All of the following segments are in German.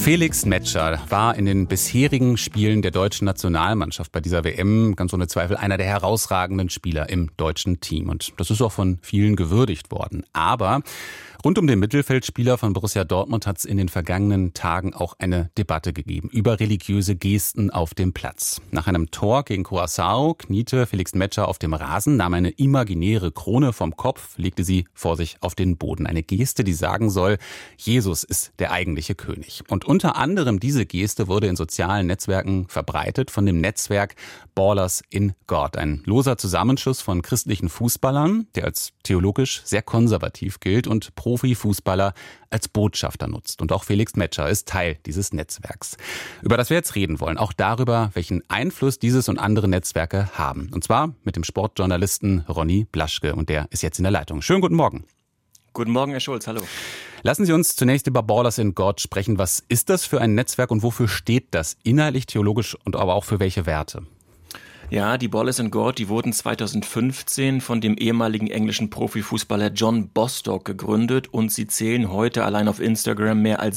Felix Metscher war in den bisherigen Spielen der deutschen Nationalmannschaft bei dieser WM ganz ohne Zweifel einer der herausragenden Spieler im deutschen Team. Und das ist auch von vielen gewürdigt worden. Aber rund um den Mittelfeldspieler von Borussia Dortmund hat es in den vergangenen Tagen auch eine Debatte gegeben über religiöse Gesten auf dem Platz. Nach einem Tor gegen Curaçao kniete Felix Metscher auf dem Rasen, nahm eine imaginäre Krone vom Kopf, legte sie vor sich auf den Boden. Eine Geste, die sagen soll, Jesus ist der eigentliche König. Und unter anderem diese Geste wurde in sozialen Netzwerken verbreitet von dem Netzwerk Ballers in God. Ein loser Zusammenschluss von christlichen Fußballern, der als theologisch sehr konservativ gilt und Profifußballer als Botschafter nutzt. Und auch Felix Metscher ist Teil dieses Netzwerks. Über das wir jetzt reden wollen, auch darüber, welchen Einfluss dieses und andere Netzwerke haben. Und zwar mit dem Sportjournalisten Ronny Blaschke. Und der ist jetzt in der Leitung. Schönen guten Morgen. Guten Morgen, Herr Schulz. Hallo. Lassen Sie uns zunächst über Ballers in God sprechen. Was ist das für ein Netzwerk und wofür steht das? Inhaltlich, theologisch und aber auch für welche Werte? Ja, die Ballers in God, die wurden 2015 von dem ehemaligen englischen Profifußballer John Bostock gegründet und sie zählen heute allein auf Instagram mehr als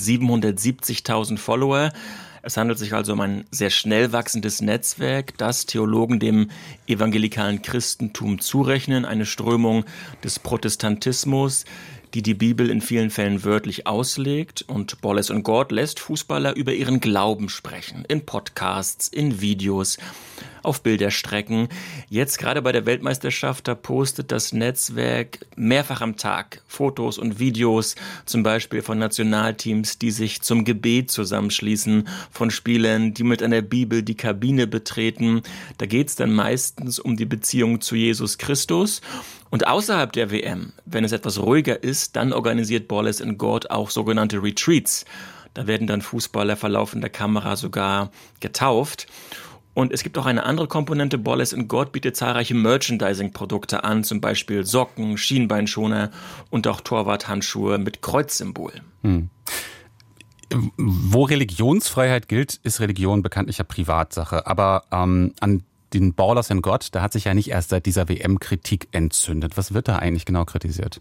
770.000 Follower. Es handelt sich also um ein sehr schnell wachsendes Netzwerk, das Theologen dem evangelikalen Christentum zurechnen, eine Strömung des Protestantismus, die die Bibel in vielen Fällen wörtlich auslegt. Und Ballers in God lässt Fußballer über ihren Glauben sprechen, in Podcasts, in Videos, auf Bilderstrecken. Jetzt gerade bei der Weltmeisterschaft, da postet das Netzwerk mehrfach am Tag Fotos und Videos, zum Beispiel von Nationalteams, die sich zum Gebet zusammenschließen, von Spielern, die mit einer Bibel die Kabine betreten. Da geht es dann meistens um die Beziehung zu Jesus Christus. Und außerhalb der WM, wenn es etwas ruhiger ist, dann organisiert Ballers in God auch sogenannte Retreats. Da werden dann Fußballer vor laufender Kamera sogar getauft. Und es gibt auch eine andere Komponente. Ballers in God bietet zahlreiche Merchandising-Produkte an, zum Beispiel Socken, Schienbeinschoner und auch Torwarthandschuhe mit Kreuzsymbol. Wo Religionsfreiheit gilt, ist Religion bekanntlich ja Privatsache. Aber an den Ballers in God, da hat sich ja nicht erst seit dieser WM Kritik entzündet. Was wird da eigentlich genau kritisiert?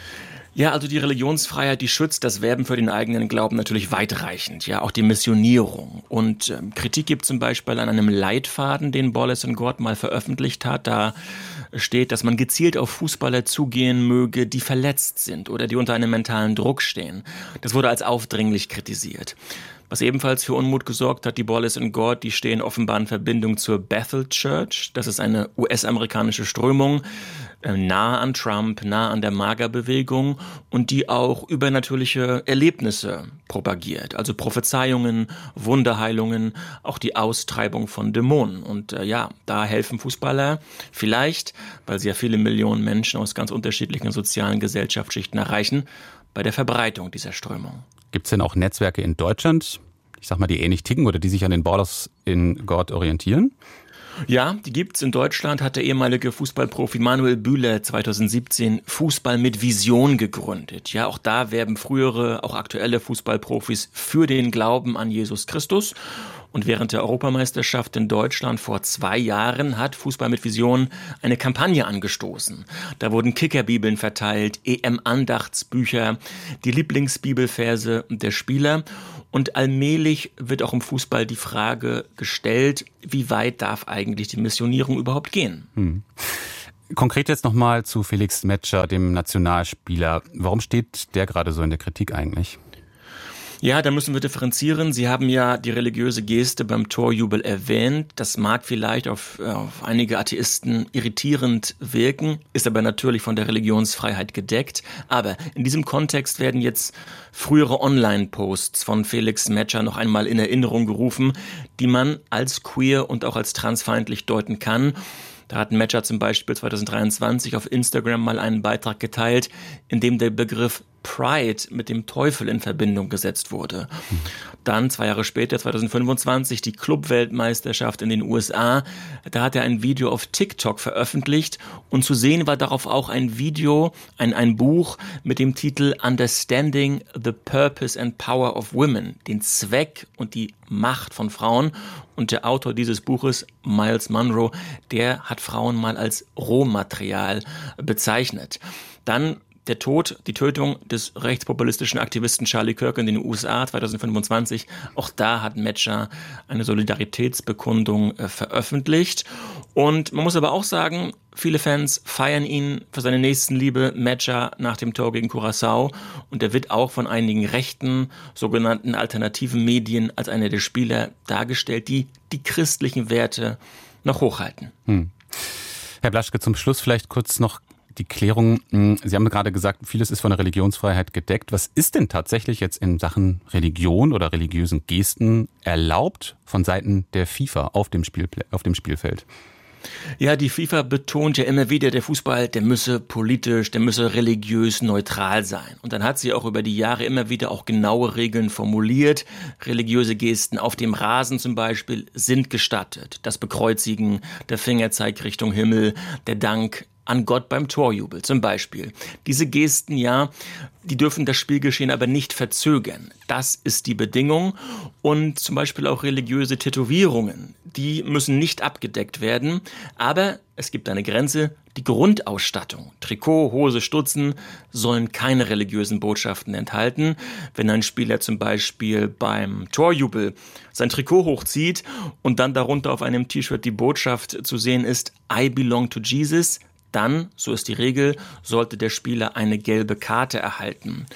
Ja, also die Religionsfreiheit, die schützt das Werben für den eigenen Glauben natürlich weitreichend, ja, auch die Missionierung. Und Kritik gibt zum Beispiel an einem Leitfaden, den Ballers in God mal veröffentlicht hat. Da steht, dass man gezielt auf Fußballer zugehen möge, die verletzt sind oder die unter einem mentalen Druck stehen. Das wurde als aufdringlich kritisiert. Was ebenfalls für Unmut gesorgt hat, die Ballers in God, die stehen offenbar in Verbindung zur Bethel Church. Das ist eine US-amerikanische Strömung, nahe an Trump, nahe an der MAGA-Bewegung und die auch übernatürliche Erlebnisse propagiert. Also Prophezeiungen, Wunderheilungen, auch die Austreibung von Dämonen. Und da helfen Fußballer vielleicht, weil sie ja viele Millionen Menschen aus ganz unterschiedlichen sozialen Gesellschaftsschichten erreichen, bei der Verbreitung dieser Strömung. Gibt es denn auch Netzwerke in Deutschland, ich sag mal, die ähnlich ticken oder die sich an den Ballers in God orientieren? Ja, die gibt's. In Deutschland hat der ehemalige Fußballprofi Manuel Bühler 2017 Fußball mit Vision gegründet. Ja, auch da werben frühere, auch aktuelle Fußballprofis für den Glauben an Jesus Christus. Und während der Europameisterschaft in Deutschland vor 2 Jahren hat Fußball mit Vision eine Kampagne angestoßen. Da wurden Kickerbibeln verteilt, EM-Andachtsbücher, die Lieblingsbibelverse der Spieler. Und allmählich wird auch im Fußball die Frage gestellt, wie weit darf eigentlich die Missionierung überhaupt gehen? Konkret jetzt nochmal zu Felix Metscher, dem Nationalspieler. Warum steht der gerade so in der Kritik eigentlich? Ja, da müssen wir differenzieren. Sie haben ja die religiöse Geste beim Torjubel erwähnt. Das mag vielleicht auf einige Atheisten irritierend wirken, ist aber natürlich von der Religionsfreiheit gedeckt. Aber in diesem Kontext werden jetzt frühere Online-Posts von Felix Metscher noch einmal in Erinnerung gerufen, die man als queer und auch als transfeindlich deuten kann. Da hat Metscher zum Beispiel 2023 auf Instagram mal einen Beitrag geteilt, in dem der Begriff Pride mit dem Teufel in Verbindung gesetzt wurde. Dann 2 Jahre später, 2025, die Clubweltmeisterschaft in den USA. Da hat er ein Video auf TikTok veröffentlicht und zu sehen war darauf auch ein Video, ein Buch mit dem Titel Understanding the Purpose and Power of Women, den Zweck und die Macht von Frauen. Und der Autor dieses Buches, Miles Monroe, der hat Frauen mal als Rohmaterial bezeichnet. Dann der Tod, die Tötung des rechtspopulistischen Aktivisten Charlie Kirk in den USA 2025. Auch da hat Medscher eine Solidaritätsbekundung veröffentlicht. Und man muss aber auch sagen, viele Fans feiern ihn für seine Nächstenliebe, Medscher nach dem Tor gegen Curaçao. Und er wird auch von einigen rechten, sogenannten alternativen Medien als einer der Spieler dargestellt, die die christlichen Werte noch hochhalten. Herr Blaschke, zum Schluss vielleicht kurz noch die Klärung. Sie haben gerade gesagt, vieles ist von der Religionsfreiheit gedeckt. Was ist denn tatsächlich jetzt in Sachen Religion oder religiösen Gesten erlaubt von Seiten der FIFA auf dem Spielfeld? Ja, die FIFA betont ja immer wieder, der Fußball, der müsse politisch, der müsse religiös neutral sein. Und dann hat sie auch über die Jahre immer wieder auch genaue Regeln formuliert. Religiöse Gesten auf dem Rasen zum Beispiel sind gestattet. Das Bekreuzigen, der Fingerzeig Richtung Himmel, der Dank an Gott beim Torjubel zum Beispiel. Diese Gesten, ja, die dürfen das Spielgeschehen aber nicht verzögern. Das ist die Bedingung. Und zum Beispiel auch religiöse Tätowierungen, die müssen nicht abgedeckt werden. Aber es gibt eine Grenze, die Grundausstattung. Trikot, Hose, Stutzen sollen keine religiösen Botschaften enthalten. Wenn ein Spieler zum Beispiel beim Torjubel sein Trikot hochzieht und dann darunter auf einem T-Shirt die Botschaft zu sehen ist, I belong to Jesus, dann, so ist die Regel, sollte der Spieler eine gelbe Karte erhalten.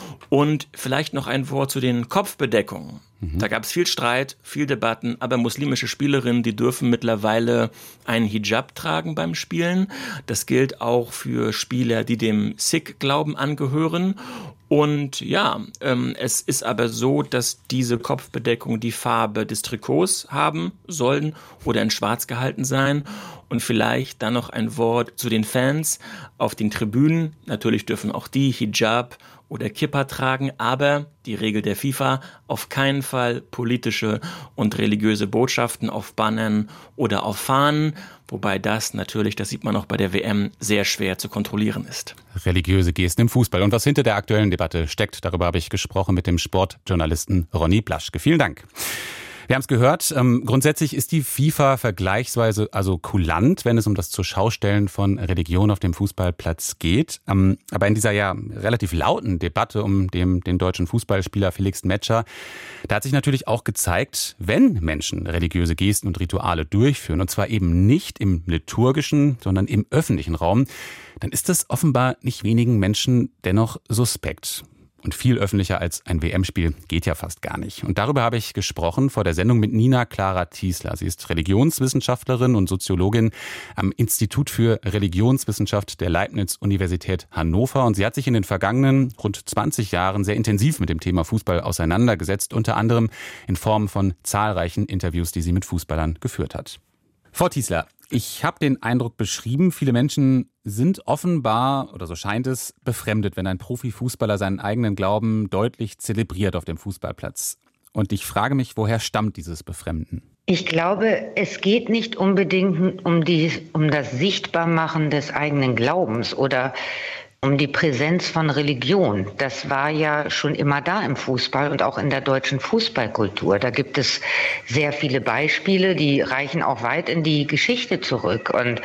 Und vielleicht noch ein Wort zu den Kopfbedeckungen. Da gab es viel Streit, viel Debatten, aber muslimische Spielerinnen, die dürfen mittlerweile einen Hijab tragen beim Spielen. Das gilt auch für Spieler, die dem Sikh-Glauben angehören. Und ja, es ist aber so, dass diese Kopfbedeckung die Farbe des Trikots haben sollen oder in schwarz gehalten sein. Und vielleicht dann noch ein Wort zu den Fans auf den Tribünen. Natürlich dürfen auch die Hijab oder Kippa tragen, aber die Regel der FIFA, auf keinen Fall politische und religiöse Botschaften auf Bannern oder auf Fahnen, wobei das natürlich, das sieht man auch bei der WM, sehr schwer zu kontrollieren ist. Religiöse Gesten im Fußball. Und was hinter der aktuellen Debatte steckt, darüber habe ich gesprochen mit dem Sportjournalisten Ronny Blaschke. Vielen Dank. Wir haben es gehört, grundsätzlich ist die FIFA vergleichsweise kulant, wenn es um das Zurschaustellen von Religion auf dem Fußballplatz geht. Aber in dieser ja relativ lauten Debatte um den deutschen Fußballspieler Felix Metscher, da hat sich natürlich auch gezeigt, wenn Menschen religiöse Gesten und Rituale durchführen, und zwar eben nicht im liturgischen, sondern im öffentlichen Raum, dann ist das offenbar nicht wenigen Menschen dennoch suspekt. Und viel öffentlicher als ein WM-Spiel geht ja fast gar nicht. Und darüber habe ich gesprochen vor der Sendung mit Nina Clara Tiesler. Sie ist Religionswissenschaftlerin und Soziologin am Institut für Religionswissenschaft der Leibniz-Universität Hannover. Und sie hat sich in den vergangenen rund 20 Jahren sehr intensiv mit dem Thema Fußball auseinandergesetzt, unter anderem in Form von zahlreichen Interviews, die sie mit Fußballern geführt hat. Frau Tiesler, ich habe den Eindruck beschrieben, viele Menschen sind offenbar, oder so scheint es, befremdet, wenn ein Profifußballer seinen eigenen Glauben deutlich zelebriert auf dem Fußballplatz. Und ich frage mich, woher stammt dieses Befremden? Ich glaube, es geht nicht unbedingt um das Sichtbarmachen des eigenen Glaubens oder um die Präsenz von Religion. Das war ja schon immer da im Fußball und auch in der deutschen Fußballkultur. Da gibt es sehr viele Beispiele, die reichen auch weit in die Geschichte zurück. Und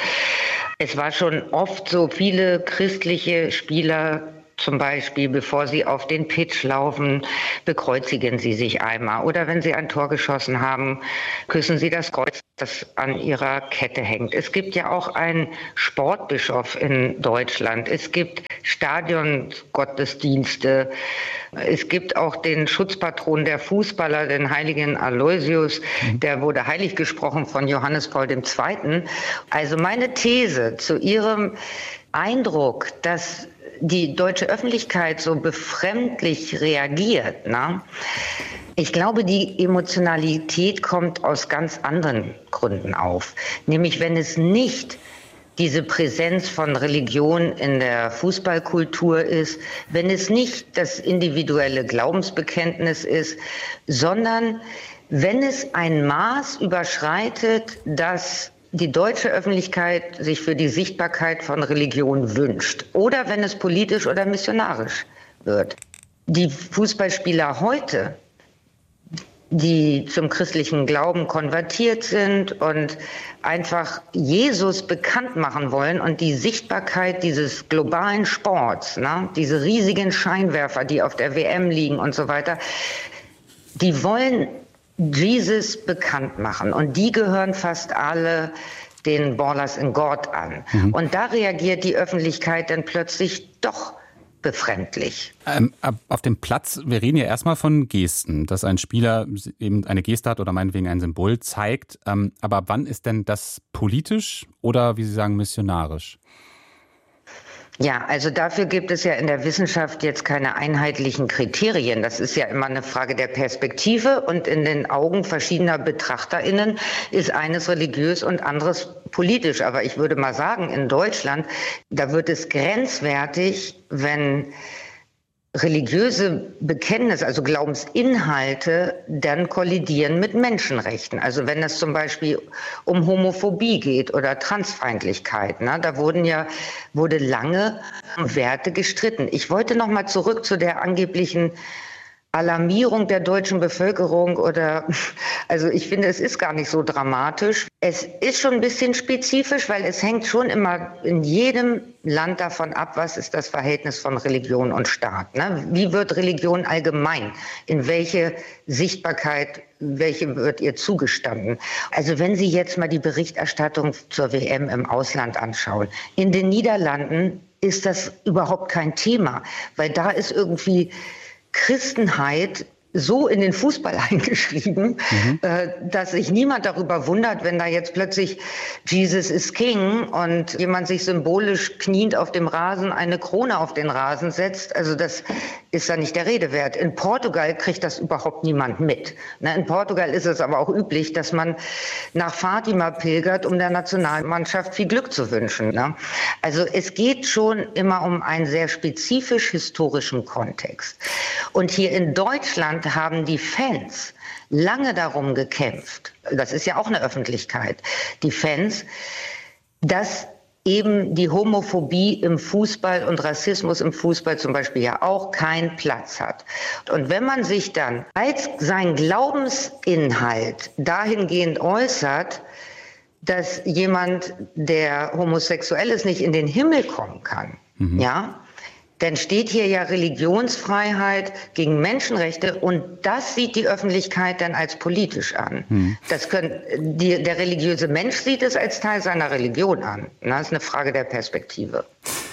es war schon oft so, viele christliche Spieler zum Beispiel, bevor sie auf den Pitch laufen, bekreuzigen sie sich einmal. Oder wenn sie ein Tor geschossen haben, küssen sie das Kreuz, das an ihrer Kette hängt. Es gibt ja auch einen Sportbischof in Deutschland. Es gibt Stadiongottesdienste. Es gibt auch den Schutzpatron der Fußballer, den heiligen Aloysius. Der wurde heilig gesprochen von Johannes Paul II. Also meine These zu Ihrem Eindruck, dass die deutsche Öffentlichkeit so befremdlich reagiert, ne? Ich glaube, die Emotionalität kommt aus ganz anderen Gründen auf. Nämlich, wenn es nicht diese Präsenz von Religion in der Fußballkultur ist, wenn es nicht das individuelle Glaubensbekenntnis ist, sondern wenn es ein Maß überschreitet, das die deutsche Öffentlichkeit sich für die Sichtbarkeit von Religion wünscht oder wenn es politisch oder missionarisch wird. Die Fußballspieler heute, die zum christlichen Glauben konvertiert sind und einfach Jesus bekannt machen wollen und die Sichtbarkeit dieses globalen Sports, ne, diese riesigen Scheinwerfer, die auf der WM liegen und so weiter, die wollen Jesus bekannt machen und die gehören fast alle den Ballers in God an. Und da reagiert die Öffentlichkeit dann plötzlich doch befremdlich. Auf dem Platz, wir reden ja erstmal von Gesten, dass ein Spieler eben eine Geste hat oder meinetwegen ein Symbol zeigt. Aber wann ist denn das politisch oder, wie Sie sagen, missionarisch? Ja, also dafür gibt es ja in der Wissenschaft jetzt keine einheitlichen Kriterien. Das ist ja immer eine Frage der Perspektive und in den Augen verschiedener BetrachterInnen ist eines religiös und anderes politisch. Aber ich würde mal sagen, in Deutschland, da wird es grenzwertig, wenn religiöse Bekenntnisse, also Glaubensinhalte, dann kollidieren mit Menschenrechten. Also wenn es zum Beispiel um Homophobie geht oder Transfeindlichkeit, ne, da wurde lange um Werte gestritten. Ich wollte noch mal zurück zu der angeblichen Alarmierung der deutschen Bevölkerung also ich finde, es ist gar nicht so dramatisch. Es ist schon ein bisschen spezifisch, weil es hängt schon immer in jedem Land davon ab, was ist das Verhältnis von Religion und Staat. Ne? Wie wird Religion allgemein? In welche Sichtbarkeit, welche wird ihr zugestanden? Also wenn Sie jetzt mal die Berichterstattung zur WM im Ausland anschauen, in den Niederlanden ist das überhaupt kein Thema, weil da ist irgendwie Christenheit so in den Fußball eingeschrieben, dass sich niemand darüber wundert, wenn da jetzt plötzlich Jesus is King und jemand sich symbolisch kniend auf dem Rasen eine Krone auf den Rasen setzt. Also das ist ja nicht der Rede wert. In Portugal kriegt das überhaupt niemand mit. In Portugal ist es aber auch üblich, dass man nach Fatima pilgert, um der Nationalmannschaft viel Glück zu wünschen. Also es geht schon immer um einen sehr spezifisch historischen Kontext. Und hier in Deutschland haben die Fans lange darum gekämpft, das ist ja auch eine Öffentlichkeit, die Fans, dass eben die Homophobie im Fußball und Rassismus im Fußball zum Beispiel ja auch keinen Platz hat. Und wenn man sich dann als sein Glaubensinhalt dahingehend äußert, dass jemand, der homosexuell ist, nicht in den Himmel kommen kann, ja, dann steht hier ja Religionsfreiheit gegen Menschenrechte und das sieht die Öffentlichkeit dann als politisch an. Der religiöse Mensch sieht es als Teil seiner Religion an. Das ist eine Frage der Perspektive.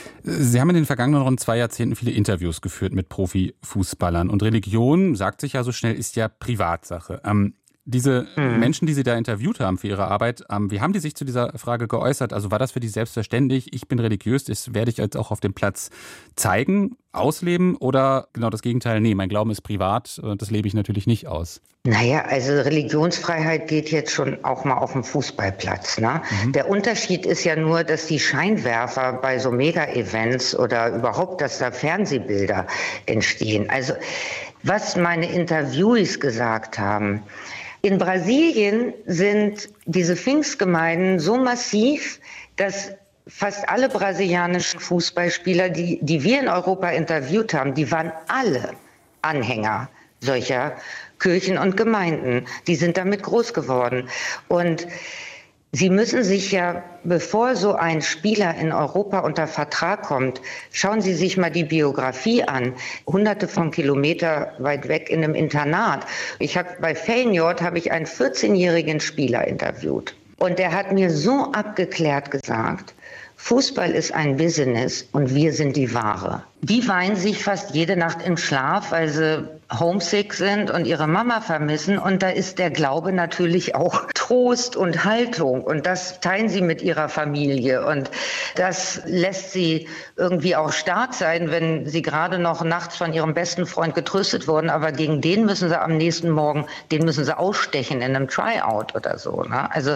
Sie haben in den vergangenen rund 2 Jahrzehnten viele Interviews geführt mit Profifußballern und Religion, sagt sich ja so schnell, ist ja Privatsache. Diese Menschen, die Sie da interviewt haben für Ihre Arbeit, wie haben die sich zu dieser Frage geäußert? Also war das für die selbstverständlich, ich bin religiös, das werde ich jetzt auch auf dem Platz zeigen, ausleben oder genau das Gegenteil, nee, mein Glauben ist privat, das lebe ich natürlich nicht aus? Naja, also Religionsfreiheit geht jetzt schon auch mal auf dem Fußballplatz. Ne? Der Unterschied ist ja nur, dass die Scheinwerfer bei so Mega-Events oder überhaupt, dass da Fernsehbilder entstehen. Also was meine Interviewees gesagt haben, in Brasilien sind diese Pfingstgemeinden so massiv, dass fast alle brasilianischen Fußballspieler, die wir in Europa interviewt haben, die waren alle Anhänger solcher Kirchen und Gemeinden. Die sind damit groß geworden. Und Sie müssen sich ja, bevor so ein Spieler in Europa unter Vertrag kommt, schauen Sie sich mal die Biografie an. Hunderte von Kilometer weit weg in einem Internat. Bei Feyenoord habe ich einen 14-jährigen Spieler interviewt. Und der hat mir so abgeklärt gesagt, Fußball ist ein Business und wir sind die Ware. Die weinen sich fast jede Nacht im Schlaf, weil sie homesick sind und ihre Mama vermissen. Und da ist der Glaube natürlich auch Trost und Haltung. Und das teilen sie mit ihrer Familie. Und das lässt sie irgendwie auch stark sein, wenn sie gerade noch nachts von ihrem besten Freund getröstet wurden. Aber gegen den müssen sie am nächsten Morgen, den müssen sie ausstechen in einem Tryout oder so. Ne? Also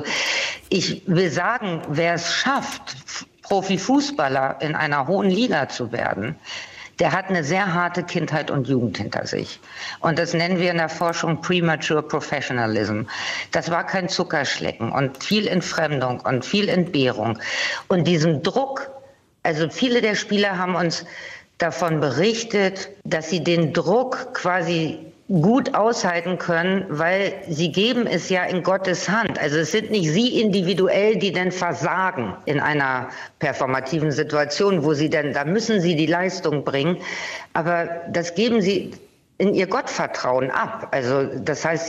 ich will sagen, wer es schafft, Profifußballer in einer hohen Liga zu werden, der hat eine sehr harte Kindheit und Jugend hinter sich. Und das nennen wir in der Forschung Premature Professionalism. Das war kein Zuckerschlecken und viel Entfremdung und viel Entbehrung. Und diesen Druck, also viele der Spieler haben uns davon berichtet, dass sie den Druck quasi gut aushalten können, weil sie geben es ja in Gottes Hand. Also es sind nicht sie individuell, die denn versagen in einer performativen Situation, da müssen sie die Leistung bringen, aber das geben sie in ihr Gottvertrauen ab. Also das heißt,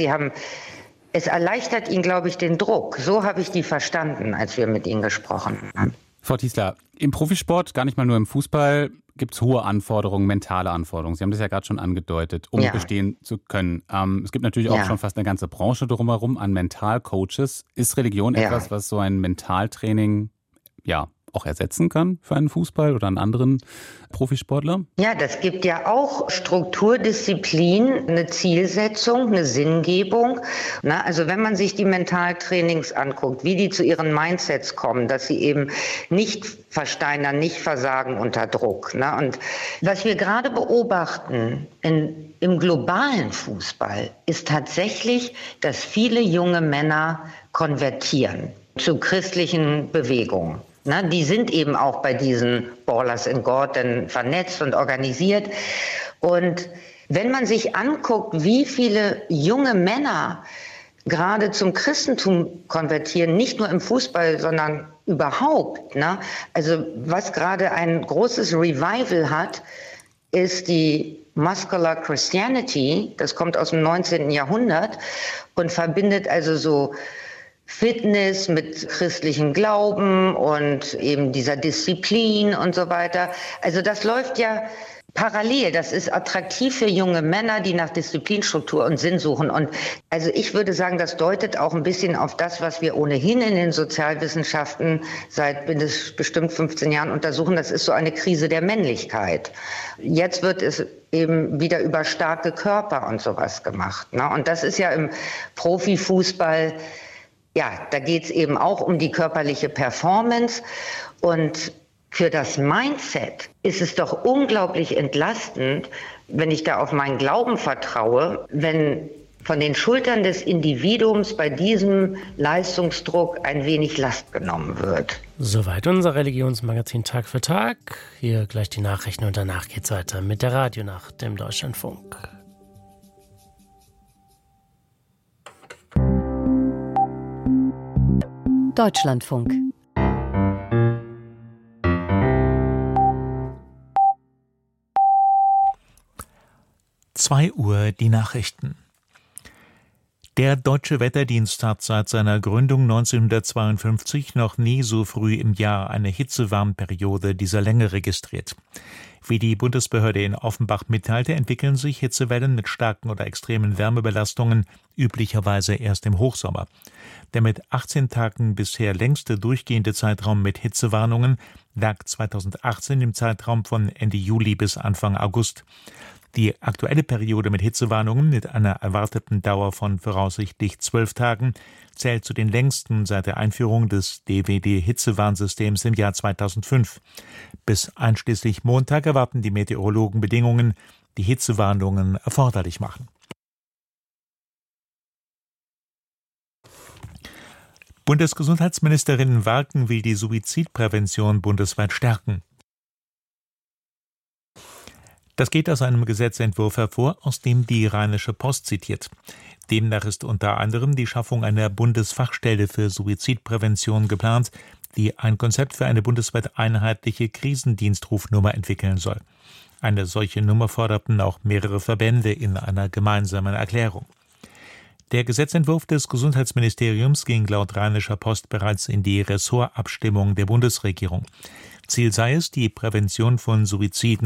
es erleichtert ihnen, glaube ich, den Druck. So habe ich die verstanden, als wir mit ihnen gesprochen haben. Frau Tiesler, im Profisport, gar nicht mal nur im Fußball, gibt es hohe Anforderungen, mentale Anforderungen. Sie haben das ja gerade schon angedeutet, um bestehen zu können. Es gibt natürlich auch schon fast eine ganze Branche drumherum an Mentalcoaches. Ist Religion etwas, was so ein Mentaltraining auch ersetzen kann für einen Fußball oder einen anderen Profisportler? Ja, das gibt ja auch Strukturdisziplin, eine Zielsetzung, eine Sinngebung. Also wenn man sich die Mentaltrainings anguckt, wie die zu ihren Mindsets kommen, dass sie eben nicht versteinern, nicht versagen unter Druck. Und was wir gerade beobachten im globalen Fußball ist tatsächlich, dass viele junge Männer konvertieren zu christlichen Bewegungen. Die sind eben auch bei diesen Ballers in God dann vernetzt und organisiert. Und wenn man sich anguckt, wie viele junge Männer gerade zum Christentum konvertieren, nicht nur im Fußball, sondern überhaupt. Also was gerade ein großes Revival hat, ist die Muscular Christianity. Das kommt aus dem 19. Jahrhundert und verbindet also so Fitness mit christlichem Glauben und eben dieser Disziplin und so weiter. Also das läuft ja parallel. Das ist attraktiv für junge Männer, die nach Disziplinstruktur und Sinn suchen. Und also ich würde sagen, das deutet auch ein bisschen auf das, was wir ohnehin in den Sozialwissenschaften seit bestimmt 15 Jahren untersuchen. Das ist so eine Krise der Männlichkeit. Jetzt wird es eben wieder über starke Körper und sowas gemacht. Und das ist ja im Profifußball. Ja, da geht es eben auch um die körperliche Performance und für das Mindset ist es doch unglaublich entlastend, wenn ich da auf meinen Glauben vertraue, wenn von den Schultern des Individuums bei diesem Leistungsdruck ein wenig Last genommen wird. Soweit unser Religionsmagazin Tag für Tag. Hier gleich die Nachrichten und danach geht's weiter mit der Radionacht im Deutschlandfunk. Deutschlandfunk. Uhr die Nachrichten. Der Deutsche Wetterdienst hat seit seiner Gründung 1952 noch nie so früh im Jahr eine Hitzewarnperiode dieser Länge registriert. Wie die Bundesbehörde in Offenbach mitteilte, entwickeln sich Hitzewellen mit starken oder extremen Wärmebelastungen üblicherweise erst im Hochsommer. Der mit 18 Tagen bisher längste durchgehende Zeitraum mit Hitzewarnungen lag 2018 im Zeitraum von Ende Juli bis Anfang August. Die aktuelle Periode mit Hitzewarnungen mit einer erwarteten Dauer von voraussichtlich 12 Tagen zählt zu den längsten seit der Einführung des DWD-Hitzewarnsystems im Jahr 2005. Bis einschließlich Montag erwarten die Meteorologen Bedingungen, die Hitzewarnungen erforderlich machen. Bundesgesundheitsministerin Warken will die Suizidprävention bundesweit stärken. Das geht aus einem Gesetzentwurf hervor, aus dem die Rheinische Post zitiert. Demnach ist unter anderem die Schaffung einer Bundesfachstelle für Suizidprävention geplant, die ein Konzept für eine bundesweit einheitliche Krisendienstrufnummer entwickeln soll. Eine solche Nummer forderten auch mehrere Verbände in einer gemeinsamen Erklärung. Der Gesetzentwurf des Gesundheitsministeriums ging laut Rheinischer Post bereits in die Ressortabstimmung der Bundesregierung. Ziel sei es, die Prävention von Suiziden